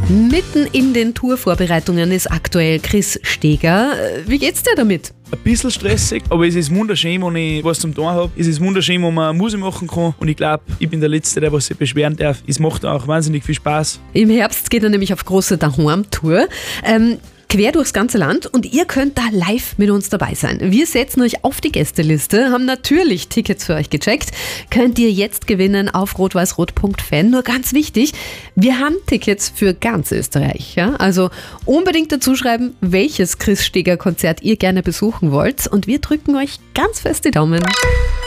Mitten in den Tourvorbereitungen ist aktuell Chris Steger. Wie geht's dir damit? Ein bisschen stressig, aber es ist wunderschön, wenn ich was zum tun habe. Es ist wunderschön, wenn man Musik machen kann. Und ich glaube, ich bin der Letzte, der was sich beschweren darf. Es macht auch wahnsinnig viel Spaß. Im Herbst geht er nämlich auf große Daheim-Tour. Quer durchs ganze Land und ihr könnt da live mit uns dabei sein. Wir setzen euch auf die Gästeliste, haben natürlich Tickets für euch gecheckt. Könnt ihr jetzt gewinnen auf rot-weiß-rot.fan. Nur ganz wichtig, wir haben Tickets für ganz Österreich. Ja? Also unbedingt dazu schreiben, welches Chris Steger Konzert ihr gerne besuchen wollt und wir drücken euch ganz fest die Daumen.